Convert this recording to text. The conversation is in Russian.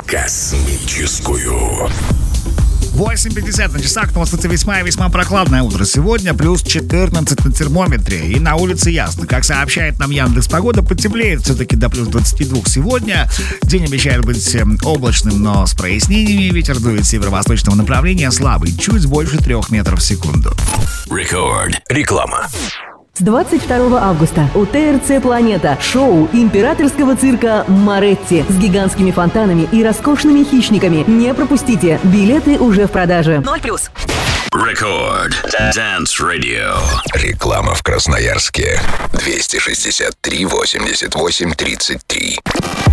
Космическую. 8:50 на часах, но остается весьма и весьма прохладное утро. Сегодня плюс 14 на термометре, и на улице ясно. Как сообщает нам Яндекс.Погода, потеплеет все-таки до плюс 22 сегодня. День обещает быть облачным, но с прояснениями. Ветер дует северо-восточного направления, слабый, чуть больше 3 метров в секунду. Рекорд. Реклама. С 22 августа у ТРЦ «Планета» шоу императорского цирка «Моретти» с гигантскими фонтанами и роскошными хищниками. Не пропустите, билеты уже в продаже. 0+. Рекорд. Dance Radio. Реклама в Красноярске. 263 88 33.